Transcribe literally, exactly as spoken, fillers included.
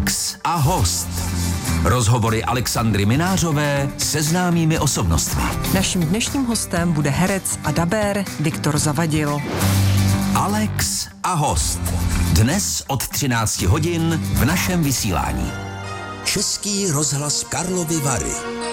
Alex a host. Rozhovory Alexandry Minářové se známými osobnostmi. Naším dnešním hostem bude herec a dabér Viktor Zavadil. Alex a host. Dnes od třinácti hodin v našem vysílání. Český rozhlas Karlovy Vary.